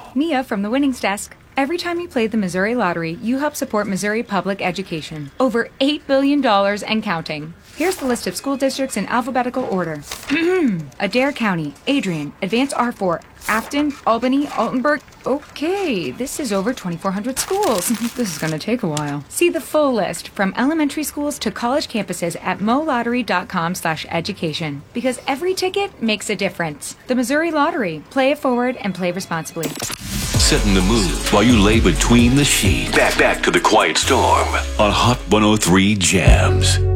Mia from the Winnings Desk. Every time you play the Missouri Lottery, you help support Missouri public education. Over $8 billion and counting. Here's the list of school districts in alphabetical order. Adair County, Adrian, Advance R4, Afton, Albany, Altenburg. Okay, this is over 2,400 schools. This is going to take a while. See the full list from elementary schools to college campuses at molottery.com/education. Because every ticket makes a difference. The Missouri Lottery. Play it forward and play responsibly. Setting the mood while you lay between the sheets. Back to the Quiet Storm on Hot 103 Jams.